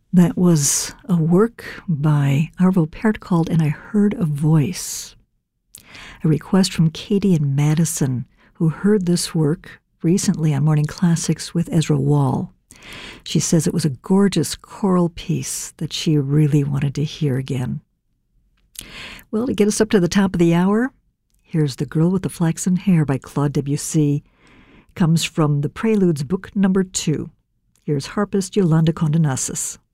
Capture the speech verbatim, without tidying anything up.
That was a work by Arvo Pärt called And I Heard a Voice, a request from Katie and Madison, who heard this work recently on Morning Classics with Ezra Wall. She says it was a gorgeous choral piece that she really wanted to hear again. Well, to get us up to the top of the hour, here's The Girl with the Flaxen Hair by Claude Debussy. It comes from the Preludes, book number two. Here's harpist Yolanda Condonasis.